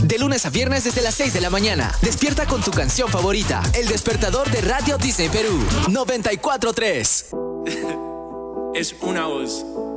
De lunes a viernes desde las 6 de la mañana. Despierta con tu canción favorita. El despertador de Radio Disney Perú. 94.3. Es una voz.